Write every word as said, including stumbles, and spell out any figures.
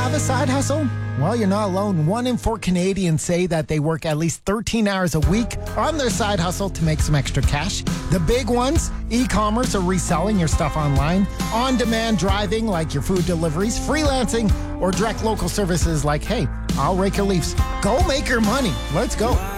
have a side hustle? Well, you're not alone. One in four Canadians say that they work at least thirteen hours a week on their side hustle to make some extra cash. The big ones, e-commerce or reselling your stuff online, on-demand driving like your food deliveries, freelancing, or direct local services like, hey, I'll rake your leaves. Go make your money. Let's go.